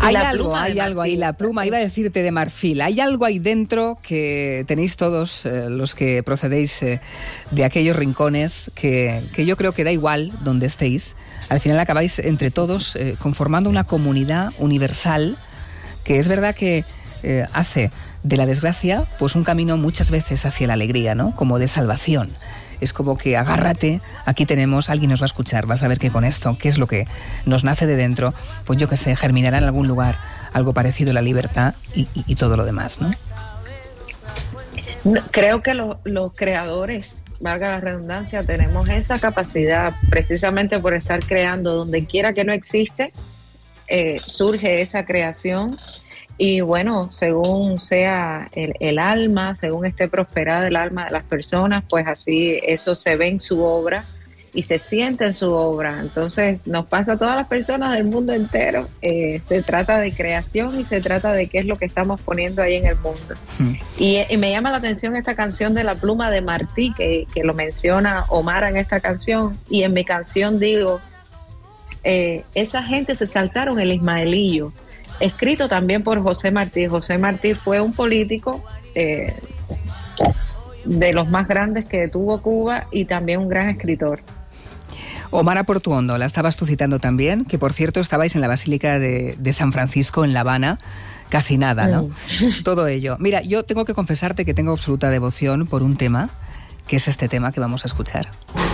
Hay algo ahí, la pluma, iba a decirte de marfil, hay algo ahí dentro que tenéis todos los que procedéis de aquellos rincones que yo creo que da igual donde estéis, al final acabáis entre todos conformando una comunidad universal que es verdad que hace de la desgracia pues un camino muchas veces hacia la alegría, ¿no? Como de salvación. Es como que agárrate, aquí tenemos, alguien nos va a escuchar, vas a ver que con esto, qué es lo que nos nace de dentro, pues yo qué sé, germinará en algún lugar algo parecido a la libertad y todo lo demás, ¿no? Creo que los creadores, valga la redundancia, tenemos esa capacidad precisamente por estar creando donde quiera que no existe, surge esa creación. Y bueno, según sea el alma, según esté prosperada el alma de las personas, pues así eso se ve en su obra y se siente en su obra. Entonces nos pasa a todas las personas del mundo entero. Se trata de creación y se trata de qué es lo que estamos poniendo ahí en el mundo. Y me llama la atención esta canción de La Pluma de Martí, que lo menciona Omar en esta canción. Y en mi canción digo, esa gente se saltaron el Ismaelillo. Escrito también por José Martí. José Martí fue un político de los más grandes que tuvo Cuba y también un gran escritor. Omar Portuondo, la estabas tú citando también, que por cierto estabais en la Basílica de San Francisco en La Habana, casi nada, ¿no? Todo ello. Mira, yo tengo que confesarte que tengo absoluta devoción por un tema, que es este tema que vamos a escuchar.